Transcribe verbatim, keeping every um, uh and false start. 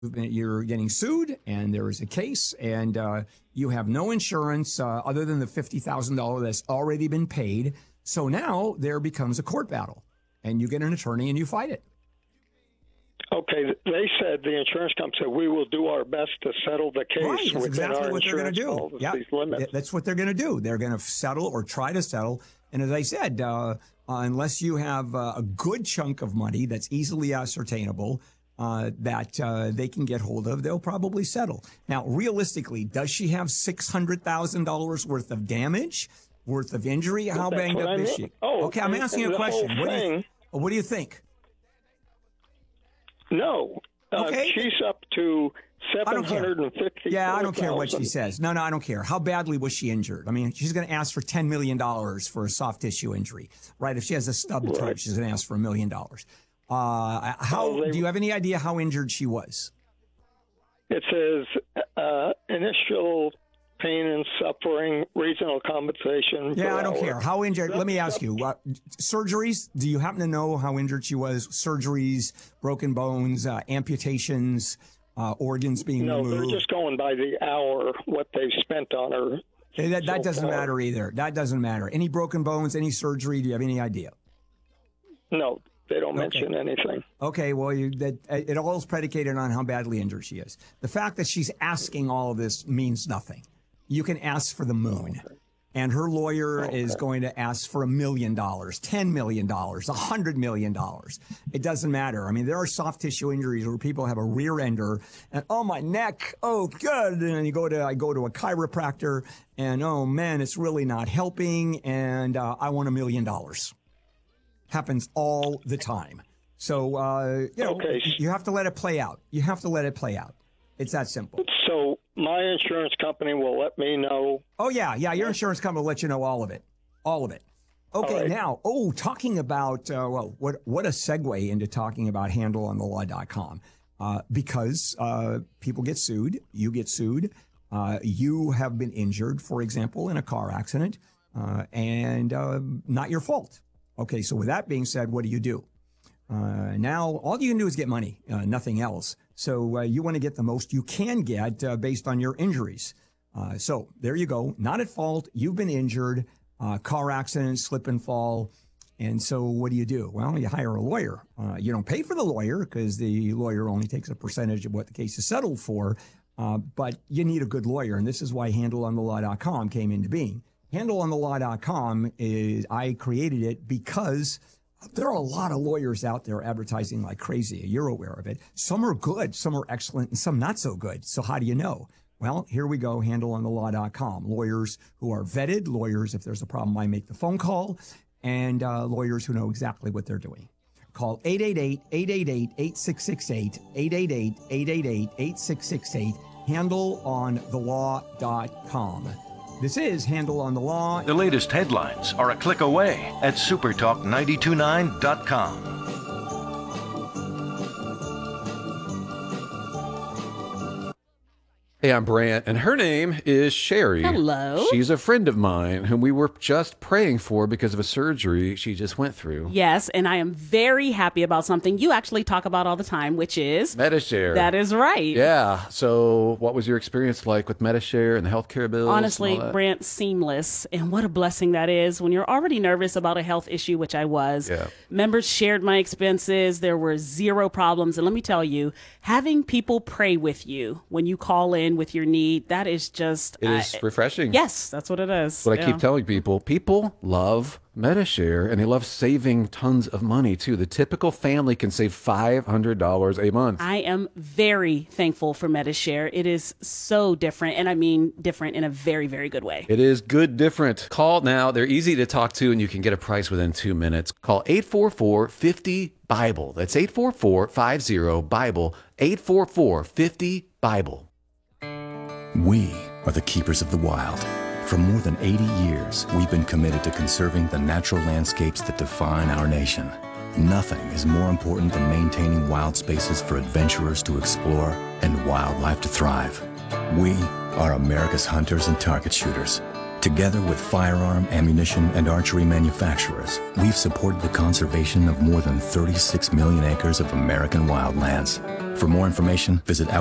you're getting sued and there is a case and uh, you have no insurance uh, other than the fifty thousand dollars that's already been paid. So now there becomes a court battle and you get an attorney and you fight it. Okay, they said, the insurance company said, we will do our best to settle the case. Right, that's exactly what they're going to do. Yeah, that's what they're going to do. They're going to settle or try to settle. And as I said, uh, uh, unless you have uh, a good chunk of money that's easily ascertainable, Uh, that uh, they can get hold of, they'll probably settle. Now, realistically, does she have six hundred thousand dollars worth of damage, worth of injury? How That's banged up I mean. is she? Oh, okay, I'm and, asking and you a question. What do you, what do you think? No. Uh, okay. She's up to seven hundred fifty. Yeah, I don't care what she says. No, no, I don't care. How badly was she injured? I mean, she's going to ask for ten million dollars for a soft tissue injury, right? If she has a stub toe, right. She's going to ask for a million dollars. Uh, how well, they, do you have any idea how injured she was? It says uh, initial pain and suffering, regional compensation. Yeah, I don't hour. care. How injured? Let me ask you. Uh, surgeries? Do you happen to know how injured she was? Surgeries, broken bones, uh, amputations, uh, organs being no, removed? No, they're just going by the hour, what they've spent on her. Hey, that that so doesn't far. matter either. That doesn't matter. Any broken bones, any surgery? Do you have any idea? No. They don't mention okay. anything. Okay, well, you, that, it all is predicated on how badly injured she is. The fact that she's asking all of this means nothing. You can ask for the moon, okay. and her lawyer okay. is going to ask for a million dollars, ten million dollars, a hundred million dollars. It doesn't matter. I mean, there are soft tissue injuries where people have a rear ender, and oh my neck, oh good, and then you go to I go to a chiropractor, and oh man, it's really not helping, and uh, I want a million dollars. Happens all the time. So, uh, you know, okay. you have to let it play out. You have to let it play out. It's that simple. So my insurance company will let me know. Oh, yeah. Yeah. Your insurance company will let you know all of it. All of it. Okay. Right. Now, oh, talking about, uh, well, what, what a segue into talking about handle on the law dot com. Uh, because uh, people get sued. You get sued. Uh, you have been injured, for example, in a car accident, uh, and uh, not your fault. Okay, so with that being said, what do you do? Uh, now, all you can do is get money, uh, nothing else. So uh, you want to get the most you can get uh, based on your injuries. Uh, so there you go. Not at fault. You've been injured, uh, car accident, slip and fall. And so what do you do? Well, you hire a lawyer. Uh, you don't pay for the lawyer because the lawyer only takes a percentage of what the case is settled for. Uh, but you need a good lawyer. And this is why handle on the law dot com came into being. handle on the law dot com is, I created it because there are a lot of lawyers out there advertising like crazy. You're aware of it. Some are good, some are excellent, and some not so good. So how do you know? Well, here we go, handle on the law dot com. Lawyers who are vetted, lawyers, if there's a problem, I make the phone call, and uh, lawyers who know exactly what they're doing. Call eight eight eight, eight eight eight, eight six six eight, eight eight eight, eight eight eight, eight six six eight, handle on the law dot com. This is Handle on the Law. The latest headlines are a click away at super talk nine two nine dot com. Hey, I'm Brant, and her name is Sherry. Hello. She's a friend of mine whom we were just praying for because of a surgery she just went through. Yes, and I am very happy about something you actually talk about all the time, which is... Medi-Share. That is right. Yeah. So what was your experience like with Medi-Share and the healthcare bills? Honestly, Brant, seamless. And what a blessing that is when you're already nervous about a health issue, which I was. Yeah. Members shared my expenses. There were zero problems. And let me tell you, having people pray with you when you call in with your need, that is just... It is I, refreshing. Yes, that's what it is. What yeah. I keep telling people, people love Medi-Share, and they love saving tons of money, too. The typical family can save five hundred dollars a month. I am very thankful for Medi-Share. It is so different, and I mean different in a very, very good way. It is good different. Call now. They're easy to talk to, and you can get a price within two minutes. Call eight four four, five zero, BIBLE. That's eight four four, five zero, BIBLE, eight four four, five zero, BIBLE. We are the keepers of the wild. For more than eighty years, we've been committed to conserving the natural landscapes that define our nation. Nothing is more important than maintaining wild spaces for adventurers to explore and wildlife to thrive. We are America's hunters and target shooters. Together with firearm, ammunition, and archery manufacturers, we've supported the conservation of more than thirty-six million acres of American wildlands. For more information, visit